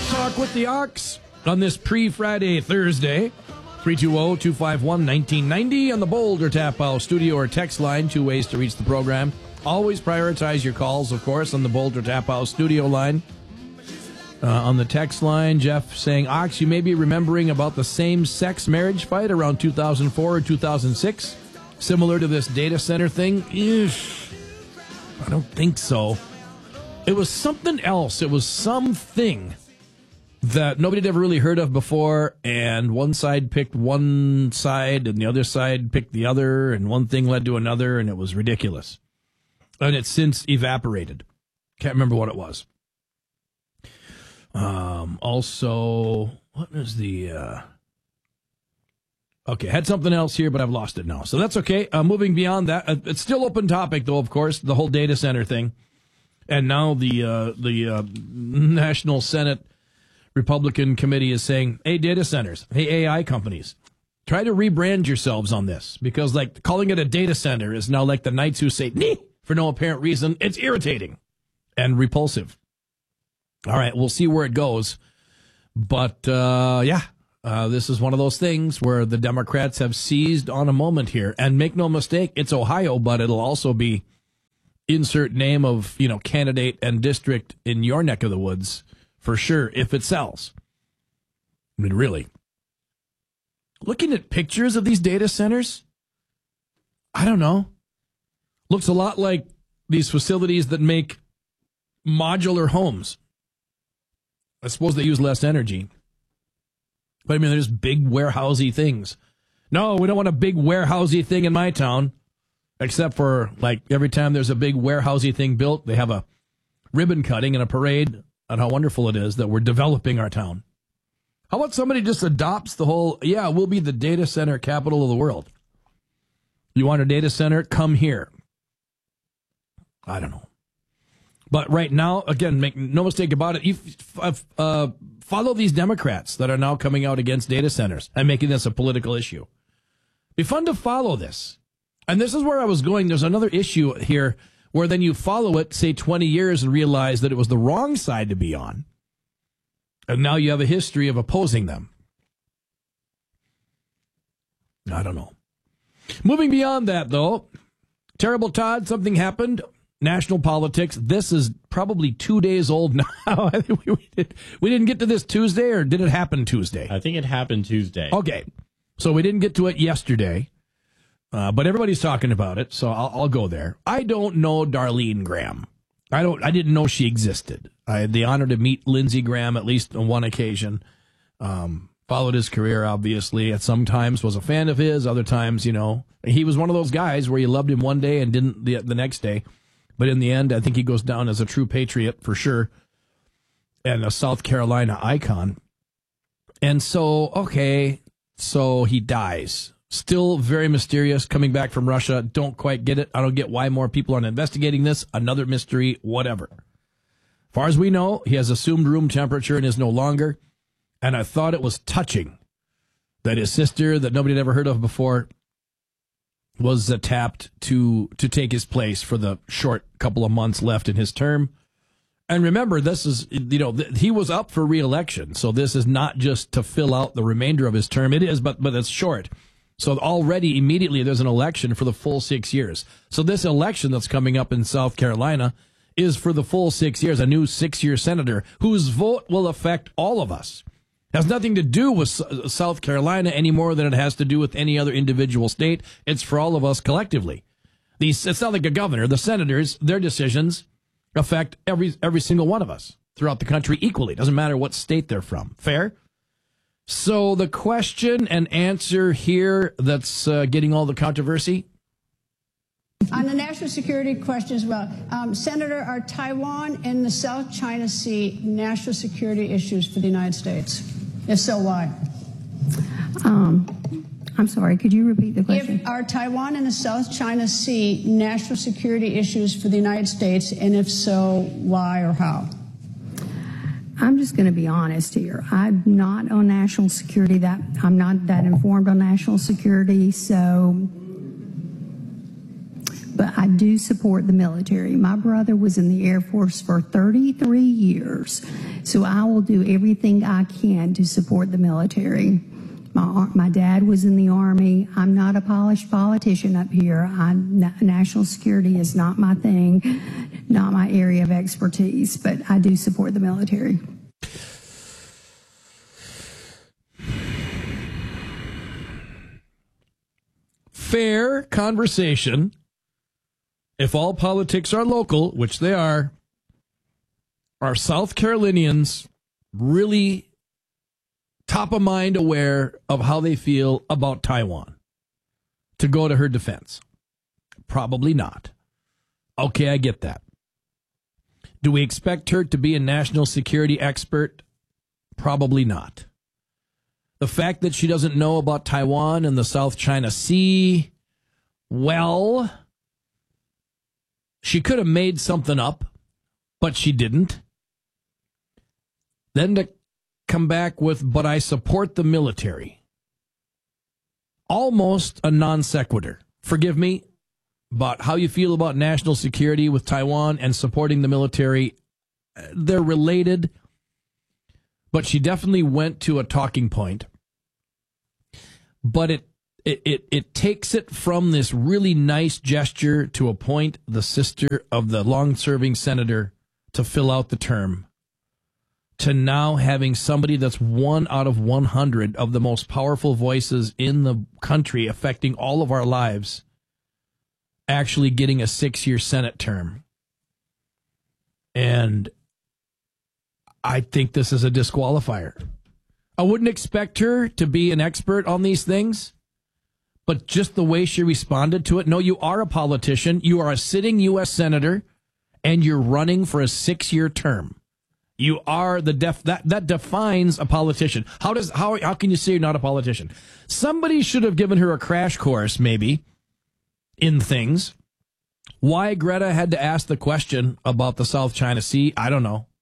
Talk with the Ox on this pre-Friday Thursday. 320-251-1990 on the Boulder Tap House studio or text line. 2 ways to reach the program. Always prioritize your calls, of course, on the Boulder Tap House studio line. On the text line, Jeff saying, Ox, you may be remembering about the same-sex marriage fight around 2004 or 2006. Similar to this data center thing? I don't think so. It was something else. It was something that nobody had ever really heard of before, and one side picked one side, and the other side picked the other, and one thing led to another, and it was ridiculous. And it's since evaporated. Can't remember what it was. Also, what is the... Okay, had something else here, but I've lost it now. So that's okay. Moving beyond that, it's still open topic, though, of course, the whole data center thing. And now the National Senate Republican Committee is saying, hey, data centers, hey, AI companies, try to rebrand yourselves on this. Because, like, calling it a data center is now like the Knights who say, nee, for no apparent reason. It's irritating and repulsive. All right, we'll see where it goes. But, this is one of those things where the Democrats have seized on a moment here. And make no mistake, it's Ohio, but it'll also be insert name of, candidate and district in your neck of the woods. For sure, if it sells. I mean, really. Looking at pictures of these data centers, I don't know. Looks a lot like these facilities that make modular homes. I suppose they use less energy. But I mean, there's big warehousey things. No, we don't want a big warehousey thing in my town. Except for, like, every time there's a big warehousey thing built, they have a ribbon cutting and a parade on how wonderful it is that we're developing our town. How about somebody just adopts the whole, we'll be the data center capital of the world. You want a data center? Come here. I don't know. But right now, again, make no mistake about it, follow these Democrats that are now coming out against data centers and making this a political issue. Be fun to follow this. And this is where I was going. There's another issue here where then you follow it, say 20 years, and realize that it was the wrong side to be on. And now you have a history of opposing them. I don't know. Moving beyond that, though, Terrible Todd, something happened. National politics. This is probably 2 days old now. I think we didn't get to this Tuesday, or did it happen Tuesday? I think it happened Tuesday. Okay. So we didn't get to it yesterday. But everybody's talking about it, so I'll go there. I don't know Darlene Graham. I didn't know she existed. I had the honor to meet Lindsey Graham at least on one occasion. Followed his career, obviously. At some times was a fan of his. Other times, he was one of those guys where you loved him one day and didn't the next day. But in the end, I think he goes down as a true patriot for sure, and a South Carolina icon. And so he dies. Still very mysterious, coming back from Russia. Don't quite get it. I don't get why more people aren't investigating this. Another mystery, whatever. As far as we know, he has assumed room temperature and is no longer. And I thought it was touching that his sister, that nobody had ever heard of before, was tapped to take his place for the short couple of months left in his term. And remember, this is, he was up for re-election. So this is not just to fill out the remainder of his term. It is, but it's short. So already, immediately, there's an election for the full 6 years. So this election that's coming up in South Carolina is for the full 6 years, a new 6-year senator whose vote will affect all of us. Has nothing to do with South Carolina any more than it has to do with any other individual state. It's for all of us collectively. It's not like a governor. The senators, their decisions affect every single one of us throughout the country equally. Doesn't matter what state they're from. Fair? So the question and answer here that's getting all the controversy. On the national security question as well, Senator, are Taiwan and the South China Sea national security issues for the United States? If so, why? I'm sorry, could you repeat the question? Are Taiwan and the South China Sea national security issues for the United States, and if so, why or how? I'm just going to be honest here. I'm not on national security. I'm not that informed on national security. So, but I do support the military. My brother was in the Air Force for 33 years, so I will do everything I can to support the military. My dad was in the Army. I'm not a polished politician up here. National security is not my thing, not my area of expertise, but I do support the military. Fair conversation. If all politics are local, which they are South Carolinians really top of mind aware of how they feel about Taiwan to go to her defense? Probably not. Okay, I get that. Do we expect her to be a national security expert? Probably not. The fact that she doesn't know about Taiwan and the South China Sea, well, she could have made something up, but she didn't. Then to come back with, but I support the military. Almost a non sequitur. Forgive me, but how you feel about national security with Taiwan and supporting the military, they're related. But she definitely went to a talking point. But it takes it from this really nice gesture to appoint the sister of the long-serving senator to fill out the term, to now having somebody that's 1 out of 100 of the most powerful voices in the country affecting all of our lives actually getting a 6-year Senate term. And I think this is a disqualifier. I wouldn't expect her to be an expert on these things, but just the way she responded to it. No, you are a politician. You are a sitting U.S. senator, and you're running for a 6-year term. You are that defines a politician. How can you say you're not a politician? Somebody should have given her a crash course, maybe, in things. Why Greta had to ask the question about the South China Sea, I don't know.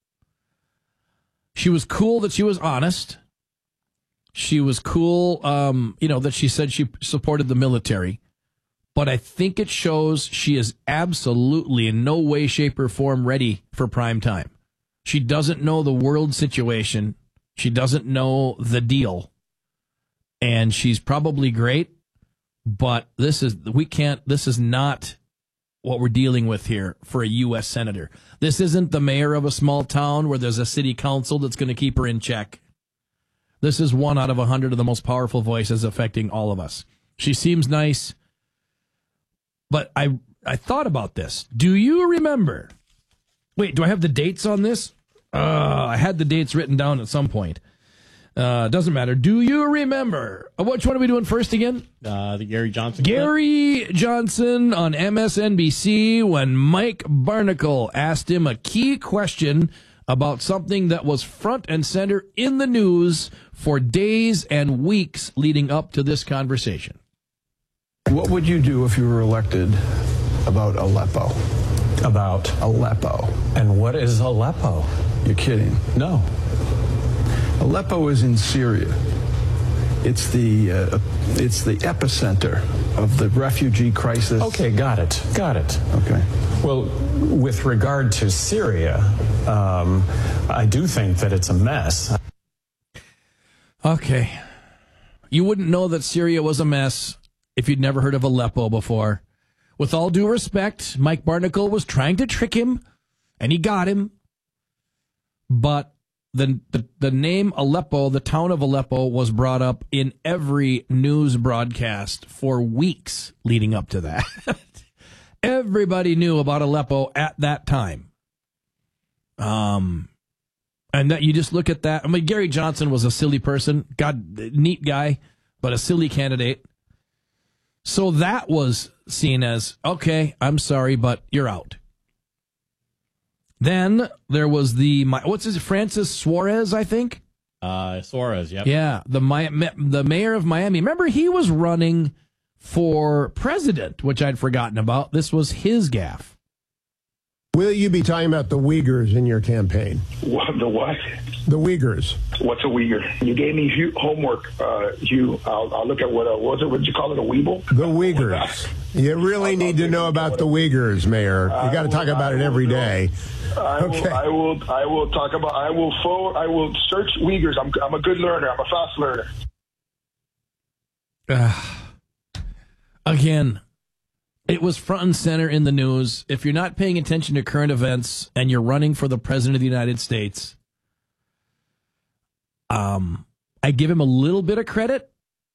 She was cool that she was honest. She was cool, that she said she supported the military. But I think it shows she is absolutely in no way, shape, or form ready for prime time. She doesn't know the world situation. She doesn't know the deal. And she's probably great, but this is not what we're dealing with here for a U.S. senator. This isn't the mayor of a small town where there's a city council that's going to keep her in check. This is 1 out of 100 of the most powerful voices affecting all of us. She seems nice, but I thought about this. Do you remember? Wait, do I have the dates on this? I had the dates written down at some point. Doesn't matter. Do you remember? Which one are we doing first again? The Gary Johnson. Gary Johnson on MSNBC when Mike Barnicle asked him a key question about something that was front and center in the news for days and weeks leading up to this conversation. What would you do if you were elected about Aleppo? About Aleppo. And what is Aleppo? You're kidding. No. Aleppo is in Syria. It's the epicenter of the refugee crisis. Okay, got it. Okay. Well, with regard to Syria, I do think that it's a mess. Okay. You wouldn't know that Syria was a mess if you'd never heard of Aleppo before. With all due respect, Mike Barnicle was trying to trick him, and he got him. But the name Aleppo, the town of Aleppo, was brought up in every news broadcast for weeks leading up to that. Everybody knew about Aleppo at that time. And that you just look at that. I mean, Gary Johnson was a silly person. Neat guy, but a silly candidate. So that was seen as, okay, I'm sorry, but you're out. Then there was Francis Suarez, I think? Suarez, yep. Yeah, the mayor of Miami. Remember, he was running for president, which I'd forgotten about. This was his gaffe. Will you be talking about the Uyghurs in your campaign? What, the what? The Uyghurs. What's a Uyghur? You gave me homework, Hugh. I'll look at what was it? What did you call it? A Weeble? The Uyghurs. You really need to know about the Uyghurs, Mayor. You got to talk about it every day. I will talk about. I will search Uyghurs. I'm a good learner. I'm a fast learner. Again, it was front and center in the news. If you're not paying attention to current events and you're running for the president of the United States, I give him a little bit of credit.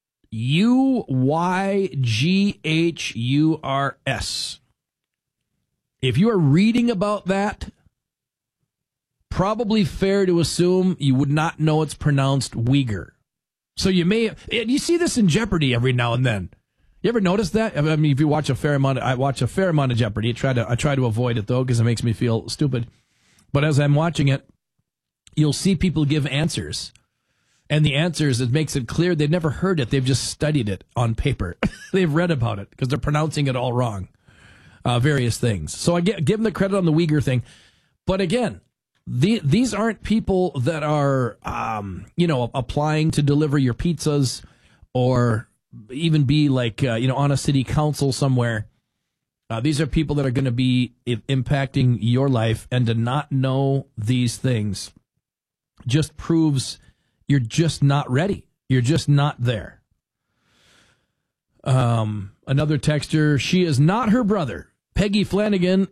Uyghurs. If you are reading about that, probably fair to assume you would not know it's pronounced Uyghur. So you see this in Jeopardy every now and then. You ever notice that? I mean, if you watch I watch a fair amount of Jeopardy. I try to avoid it though because it makes me feel stupid. But as I'm watching it, you'll see people give answers. And the answers, it makes it clear they've never heard it. They've just studied it on paper. They've read about it because they're pronouncing it all wrong. Various things. So I give them the credit on the Uyghur thing. But again, these aren't people that are, applying to deliver your pizzas or even be like, on a city council somewhere. These are people that are going to be impacting your life. And to not know these things just proves you're just not ready. You're just not there. Another texter, she is not her brother. Peggy Flanagan